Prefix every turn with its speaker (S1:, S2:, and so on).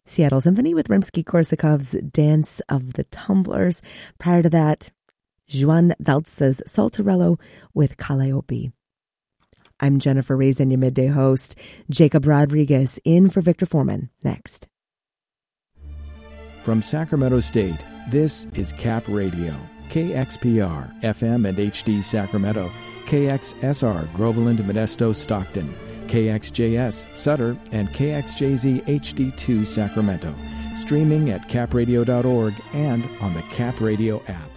S1: Seattle Symphony with Rimsky-Korsakov's Dance of the Tumblers. Prior to that, Joan Valtz's Saltarello with Calliope. I'm Jennifer Raisin, your midday host. Jacob Rodriguez in for Victor Foreman. Next.
S2: From Sacramento State, this is Cap Radio. KXPR, FM and HD Sacramento. KXSR, Groveland, Modesto, Stockton. KXJS, Sutter, and KXJZ HD2 Sacramento. Streaming at capradio.org and on the Cap Radio app.